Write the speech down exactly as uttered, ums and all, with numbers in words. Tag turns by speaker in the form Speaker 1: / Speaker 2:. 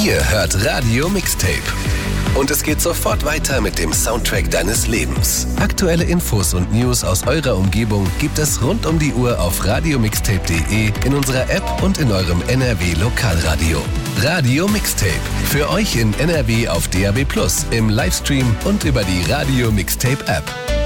Speaker 1: Ihr hört Radio Mixtape. Und es geht sofort weiter mit dem Soundtrack deines Lebens. Aktuelle Infos und News aus eurer Umgebung gibt es rund um die Uhr auf radiomixtape punkt de, in unserer App und in eurem N R W-Lokalradio. Radio Mixtape. Für euch in N R W auf D A B plus, im Livestream und über die Radio Mixtape App.